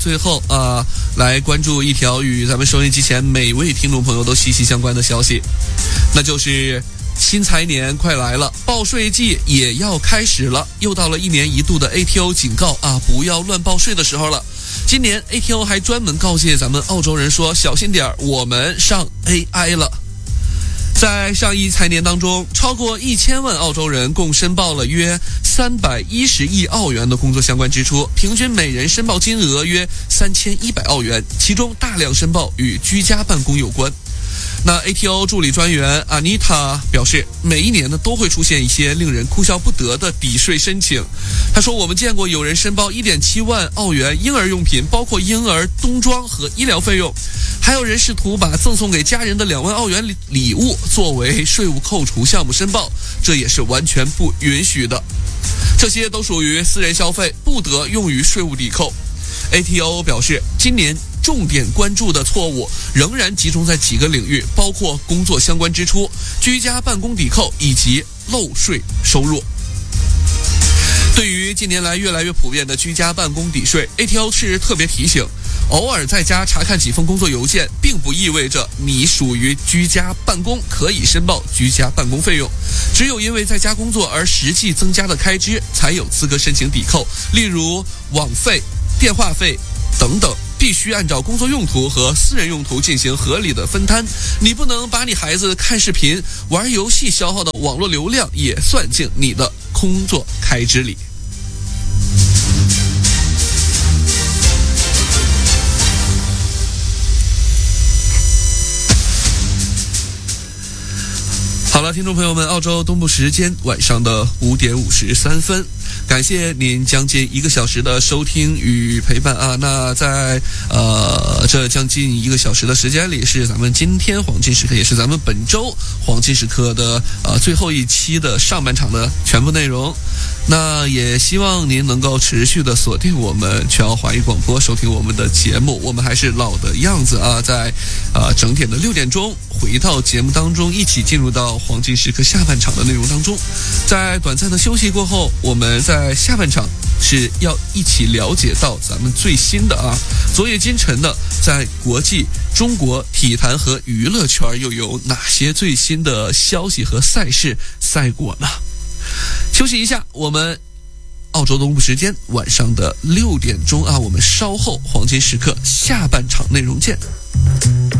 最后来关注一条与咱们收音机前每位听众朋友都息息相关的消息，那就是新财年快来了，报税季也要开始了，又到了1年1度的 ATO 警告不要乱报税的时候了。今年 ATO 还专门告诫咱们澳洲人说，小心点，我们上 AI 了。在上一财年当中，超过1000万澳洲人共申报了约310亿澳元的工作相关支出，平均每人申报金额约3100澳元，其中大量申报与居家办公有关。那 ATO 助理专员 Anita 表示，每一年呢都会出现一些令人哭笑不得的抵税申请。他说，我们见过有人申报1.7万澳元婴儿用品，包括婴儿冬装和医疗费用，还有人试图把赠送给家人的2万澳元礼物作为税务扣除项目申报，这也是完全不允许的。这些都属于私人消费，不得用于税务抵扣。ATO 表示，今年重点关注的错误仍然集中在几个领域，包括工作相关支出、居家办公抵扣以及漏税收入。对于近年来越来越普遍的居家办公抵税， ATO 是特别提醒，偶尔在家查看几封工作邮件并不意味着你属于居家办公，可以申报居家办公费用。只有因为在家工作而实际增加的开支才有资格申请抵扣，例如网费、电话费等等，必须按照工作用途和私人用途进行合理的分摊。你不能把你孩子看视频、玩游戏消耗的网络流量也算进你的工作开支里。好了，听众朋友们，澳洲东部时间晚上的5点53分，感谢您将近1个小时的收听与陪伴那在这将近1个小时的时间里，是咱们今天黄金时刻，也是咱们本周黄金时刻的最后一期的上半场的全部内容。那也希望您能够持续的锁定我们全澳华语广播，收听我们的节目。我们还是老的样子在整点的6点钟回到节目当中，一起进入到黄金时刻下半场的内容当中。在短暂的休息过后，我们在下半场是要一起了解到咱们最新的昨夜今晨的在国际中国体坛和娱乐圈又有哪些最新的消息和赛事赛果呢？休息一下，我们澳洲东部时间晚上的6点钟我们稍后黄金时刻下半场内容见。